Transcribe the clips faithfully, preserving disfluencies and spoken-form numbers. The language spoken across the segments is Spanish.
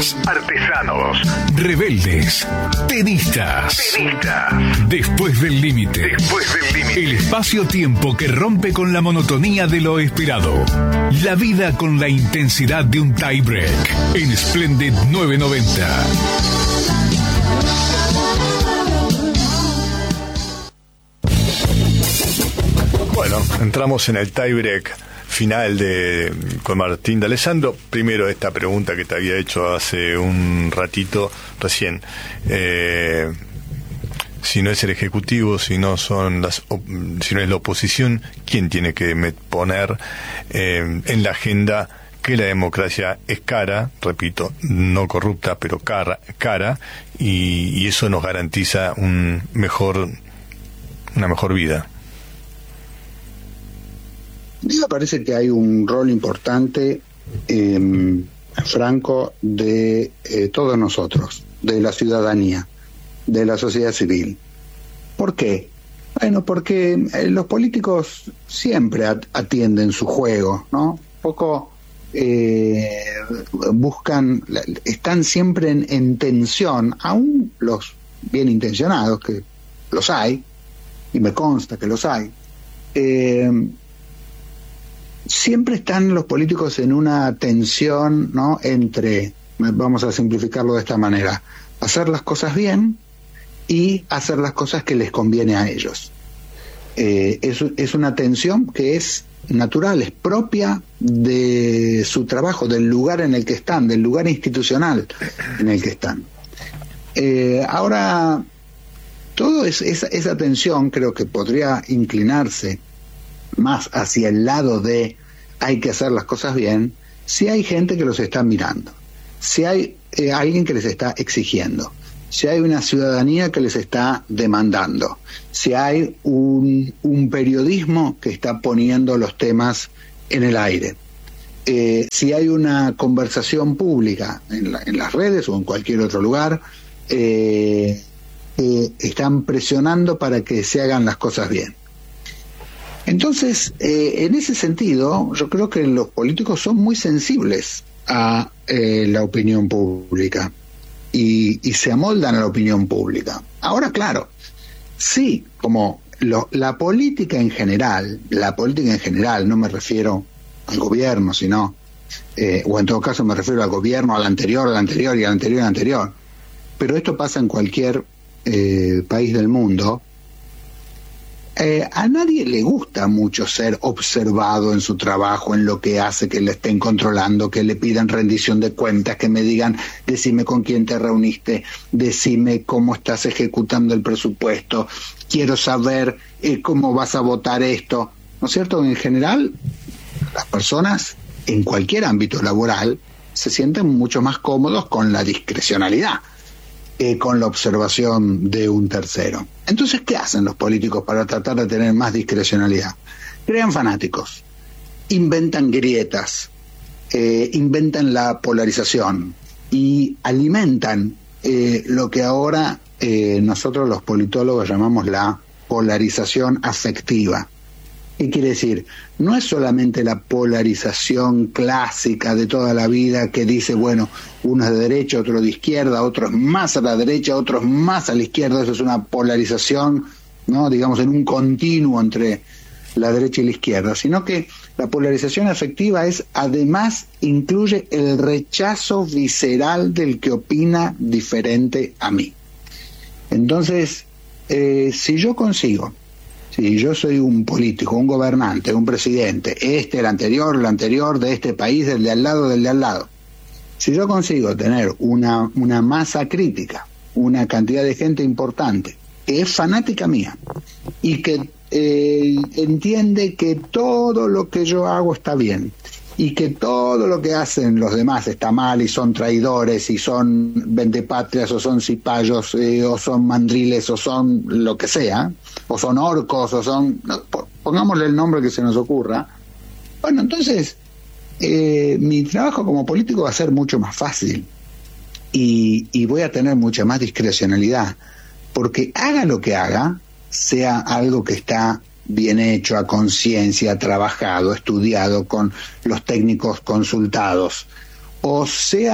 Artistas, artesanos, rebeldes, tenistas. Tenistas. Después del límite. Después del límite. El espacio-tiempo que rompe con la monotonía de lo esperado. La vida con la intensidad de un tie-break. En Splendid novecientos noventa. Bueno, entramos en el tie-break final de con Martín D'Alessandro. Primero esta pregunta que te había hecho hace un ratito recién. Eh, si no es el Ejecutivo, si no son las, si no es la oposición, ¿quién tiene que poner eh, en la agenda que la democracia es cara, repito, no corrupta, pero cara, cara y, y eso nos garantiza un mejor, una mejor vida? A mí me parece que hay un rol importante, eh, Franco, de eh, todos nosotros, de la ciudadanía, de la sociedad civil. ¿Por qué? Bueno, porque eh, los políticos siempre at- atienden su juego, ¿no? Un poco eh, buscan, están siempre en, en tensión, aún los bien intencionados, que los hay, y me consta que los hay, eh, siempre están los políticos en una tensión, ¿no?, entre, vamos a simplificarlo de esta manera, hacer las cosas bien y hacer las cosas que les conviene a ellos. Eh, es, es una tensión que es natural, es propia de su trabajo, del lugar en el que están, del lugar institucional en el que están. Eh, ahora, toda es, esa, esa tensión creo que podría inclinarse más hacia el lado de hay que hacer las cosas bien, si hay gente que los está mirando, si hay eh, alguien que les está exigiendo, si hay una ciudadanía que les está demandando, si hay un, un periodismo que está poniendo los temas en el aire, eh, si hay una conversación pública en, la, en las redes o en cualquier otro lugar, eh, eh, están presionando para que se hagan las cosas bien. Entonces, eh, en ese sentido, yo creo que los políticos son muy sensibles a eh, la opinión pública y, y se amoldan a la opinión pública. Ahora, claro, sí, como lo, la política en general, la política en general, no me refiero al gobierno, sino, eh, o en todo caso me refiero al gobierno, al anterior, al anterior y al anterior, al anterior, pero esto pasa en cualquier eh, país del mundo. Eh, a nadie le gusta mucho ser observado en su trabajo, en lo que hace, que le estén controlando, que le pidan rendición de cuentas, que me digan, decime con quién te reuniste, decime cómo estás ejecutando el presupuesto, quiero saber eh, cómo vas a votar esto, ¿no es cierto? En general, las personas en cualquier ámbito laboral se sienten mucho más cómodos con la discrecionalidad, Eh, con la observación de un tercero. Entonces, ¿qué hacen los políticos para tratar de tener más discrecionalidad? Crean fanáticos, inventan grietas, eh, inventan la polarización y alimentan eh, lo que ahora eh, nosotros los politólogos llamamos la polarización afectiva. ¿Qué quiere decir? No es solamente la polarización clásica de toda la vida que dice, bueno, uno es de derecha, otro de izquierda, otro es más a la derecha, otro es más a la izquierda. Eso es una polarización, ¿no?, digamos, en un continuo entre la derecha y la izquierda, sino que la polarización afectiva es, además, incluye el rechazo visceral del que opina diferente a mí. Entonces, eh, si yo consigo, si yo soy un político, un gobernante, un presidente, este, el anterior, el anterior, de este país, del de al lado, del de al lado, si yo consigo tener una, una masa crítica, una cantidad de gente importante, que es fanática mía, y que eh, entiende que todo lo que yo hago está bien, y que todo lo que hacen los demás está mal, y son traidores, y son vendepatrias, o son cipayos, eh, o son mandriles, o son lo que sea, o son orcos, o son, no, pongámosle el nombre que se nos ocurra. Bueno, entonces eh, mi trabajo como político va a ser mucho más fácil y, y voy a tener mucha más discrecionalidad, porque haga lo que haga, sea algo que está bien hecho, a conciencia, trabajado, estudiado, con los técnicos consultados, o sea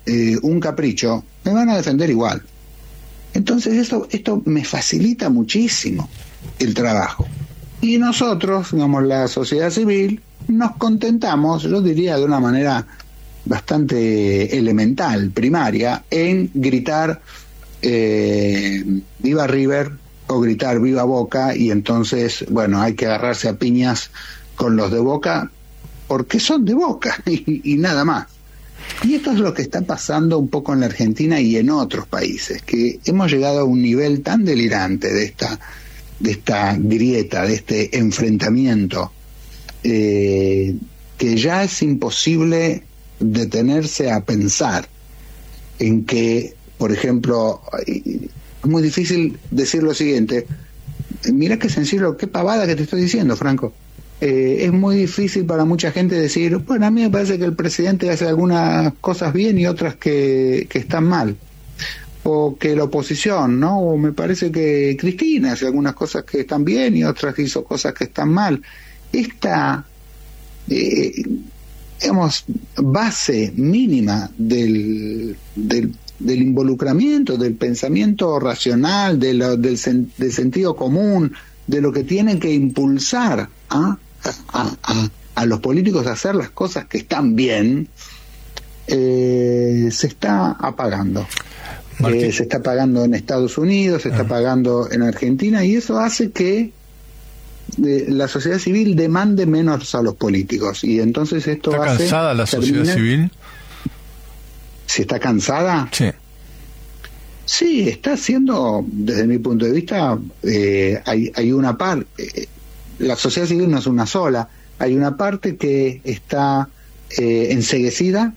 eh, un capricho, me van a defender igual. Entonces esto, esto me facilita muchísimo el trabajo. Y nosotros, digamos, la sociedad civil, nos contentamos, yo diría de una manera bastante elemental, primaria, en gritar eh, viva River o gritar viva Boca, y entonces, bueno, hay que agarrarse a piñas con los de Boca porque son de Boca y, y nada más. Y esto es lo que está pasando un poco en la Argentina y en otros países, que hemos llegado a un nivel tan delirante de esta, de esta grieta, de este enfrentamiento, eh, que ya es imposible detenerse a pensar en que, por ejemplo, es muy difícil decir lo siguiente: mira qué sencillo, qué pavada que te estoy diciendo, Franco. Eh, es muy difícil para mucha gente decir, bueno, a mí me parece que el presidente hace algunas cosas bien y otras que, que están mal, o que la oposición, ¿no? O me parece que Cristina hace algunas cosas que están bien y otras que hizo cosas que están mal. Esta, eh, digamos, base mínima del, del, del involucramiento, del pensamiento racional, de lo, del, sen, del sentido común, de lo que tienen que impulsar a, a, a, a los políticos a hacer las cosas que están bien, eh, se está apagando. Eh, se está apagando en Estados Unidos, se está apagando en Argentina, y eso hace que eh, la sociedad civil demande menos a los políticos, y entonces esto ¿Está hace cansada la sociedad termine, civil? ¿Si está cansada? Sí. Sí, está haciendo, desde mi punto de vista, eh, hay, hay una parte, eh, la sociedad civil no es una sola, hay una parte que está eh, enceguecida,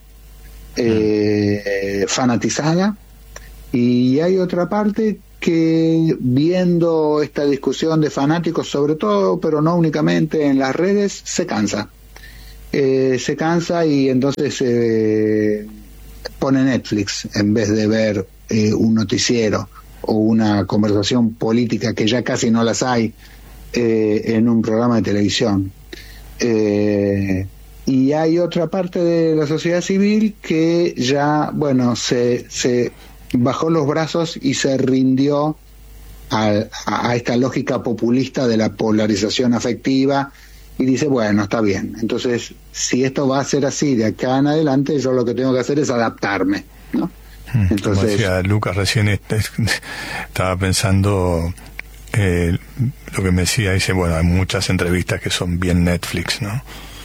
eh, fanatizada, y hay otra parte que, viendo esta discusión de fanáticos sobre todo, pero no únicamente en las redes, se cansa. Eh, se cansa y entonces eh, pone Netflix en vez de ver eh, un noticiero o una conversación política, que ya casi no las hay, eh, en un programa de televisión. Eh, y hay otra parte de la sociedad civil que ya, bueno, se... se bajó los brazos y se rindió a, a, a esta lógica populista de la polarización afectiva, y dice, bueno, está bien, entonces si esto va a ser así de acá en adelante, yo lo que tengo que hacer es adaptarme, ¿no? Entonces, como decía Lucas recién, estaba pensando eh, lo que me decía, dice, bueno, hay muchas entrevistas que son bien Netflix, ¿no?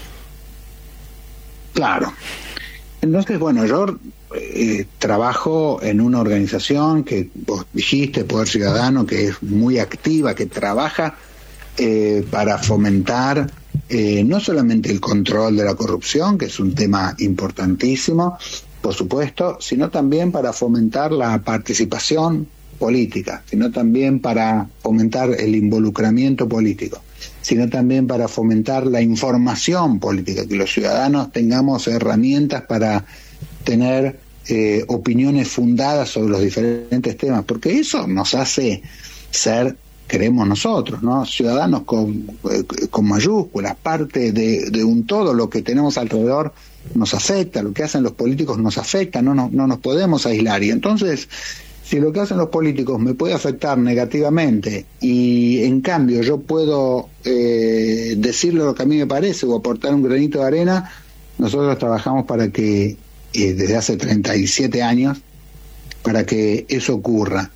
Claro. Entonces, bueno, yo eh, trabajo en una organización que vos dijiste, Poder Ciudadano, que es muy activa, que trabaja eh, para fomentar eh, no solamente el control de la corrupción, que es un tema importantísimo, por supuesto, sino también para fomentar la participación política, sino también para fomentar el involucramiento político, sino también para fomentar la información política, que los ciudadanos tengamos herramientas para tener eh, opiniones fundadas sobre los diferentes temas, porque eso nos hace ser, creemos nosotros, ¿no?, ciudadanos con, eh, con mayúsculas, parte de, de un todo. Lo que tenemos alrededor nos afecta, lo que hacen los políticos nos afecta, no, no, no nos podemos aislar. Y entonces, si lo que hacen los políticos me puede afectar negativamente y en cambio yo puedo eh, decirle lo que a mí me parece o aportar un granito de arena, nosotros trabajamos para que, eh, desde hace treinta y siete años, para que eso ocurra.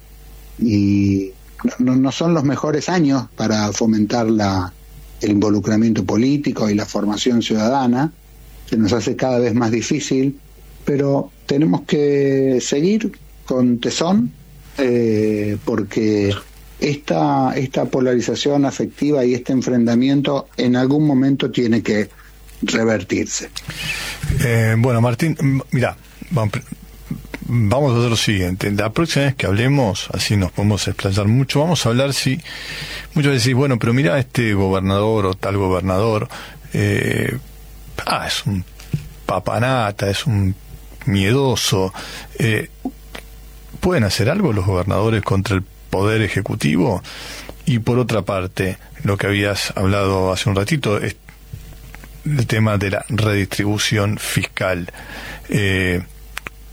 Y no, no son los mejores años para fomentar la, el involucramiento político y la formación ciudadana, se nos hace cada vez más difícil, pero tenemos que seguir con tesón, eh, porque esta, esta polarización afectiva y este enfrentamiento en algún momento tiene que revertirse. Eh, bueno, Martín, mira, vamos, vamos a hacer lo siguiente. La próxima vez que hablemos, así nos podemos explayar mucho, vamos a hablar si muchas veces, bueno, pero mira, este gobernador o tal gobernador, eh, ah, es un papanata, es un miedoso, eh, ¿pueden hacer algo los gobernadores contra el poder ejecutivo? Y por otra parte, lo que habías hablado hace un ratito, es el tema de la redistribución fiscal. Eh,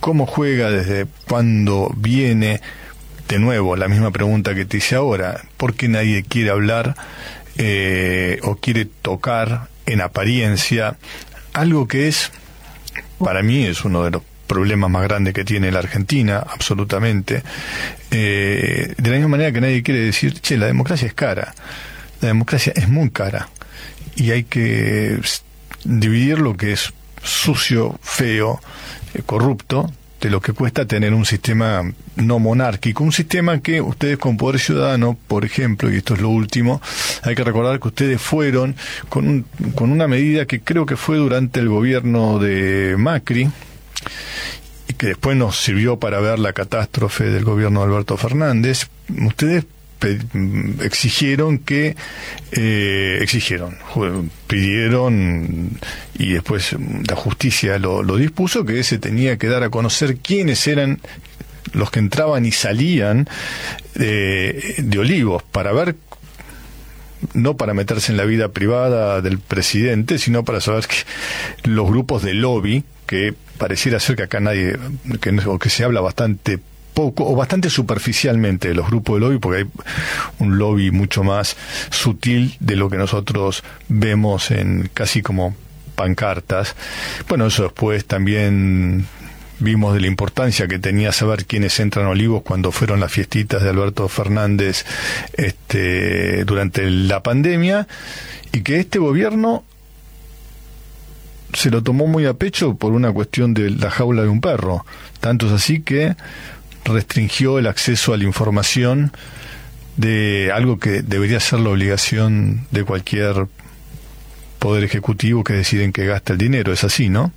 cómo juega, desde cuándo viene. De nuevo, la misma pregunta que te hice ahora, ¿por qué nadie quiere hablar eh, o quiere tocar en apariencia algo que es, para mí, es uno de los problemas más grandes que tiene la Argentina, absolutamente, eh, de la misma manera que nadie quiere decir, che, la democracia es cara, la democracia es muy cara, y hay que dividir lo que es sucio, feo, eh, corrupto, de lo que cuesta tener un sistema no monárquico, un sistema que ustedes con Poder Ciudadano, por ejemplo, y esto es lo último, hay que recordar que ustedes fueron con, un, con una medida que creo que fue durante el gobierno de Macri, y que después nos sirvió para ver la catástrofe del gobierno de Alberto Fernández. Ustedes exigieron que eh, exigieron pidieron y después la justicia lo, lo dispuso, que se tenía que dar a conocer quiénes eran los que entraban y salían de, de Olivos, para ver, no para meterse en la vida privada del presidente, sino para saber que los grupos de lobby, que pareciera ser que acá nadie, que, o que se habla bastante poco o bastante superficialmente de los grupos de lobby, porque hay un lobby mucho más sutil de lo que nosotros vemos en casi como pancartas. Bueno, eso después también vimos de la importancia que tenía saber quiénes entran a Olivos cuando fueron las fiestitas de Alberto Fernández este, durante la pandemia, y que este gobierno se lo tomó muy a pecho por una cuestión de la jaula de un perro. Tanto es así que restringió el acceso a la información de algo que debería ser la obligación de cualquier poder ejecutivo que deciden que gasta el dinero. Es así, ¿no?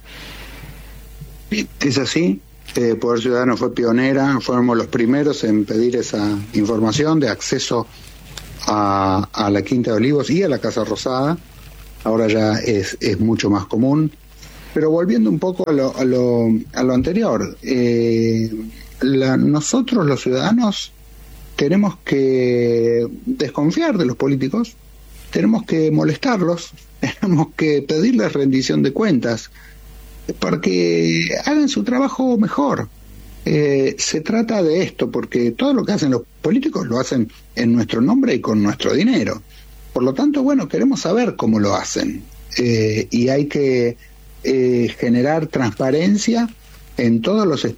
Es así. Eh, Poder Ciudadano fue pionera, fuimos los primeros en pedir esa información de acceso a, a la Quinta de Olivos y a la Casa Rosada. Ahora ya es, es mucho más común. Pero volviendo un poco a lo, a lo, a lo anterior, eh, La, nosotros los ciudadanos tenemos que desconfiar de los políticos, tenemos que molestarlos, tenemos que pedirles rendición de cuentas para que hagan su trabajo mejor. Eh, se trata de esto, porque todo lo que hacen los políticos lo hacen en nuestro nombre y con nuestro dinero. Por lo tanto, bueno, queremos saber cómo lo hacen, eh, y hay que eh, generar transparencia en todos los